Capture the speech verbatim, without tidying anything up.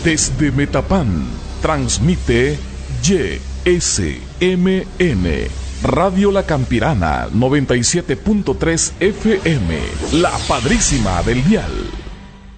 Desde Metapán, transmite Y S M N, Radio La Campirana, noventa y siete punto tres F M, la padrísima del dial.